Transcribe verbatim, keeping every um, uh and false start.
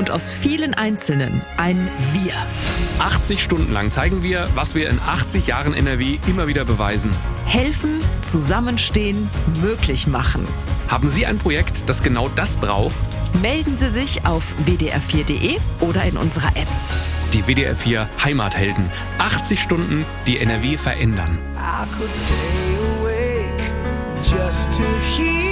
und aus vielen Einzelnen ein Wir. achtzig Stunden lang zeigen wir, was wir in achtzig Jahren N R W immer wieder beweisen. Helfen, zusammenstehen, möglich machen. Haben Sie ein Projekt, das genau das braucht? Melden Sie sich auf w d r vier punkt d e oder in unserer App. Die W D R vier Heimathelden. achtzig Stunden, die N R W verändern. I could stay awake just to hear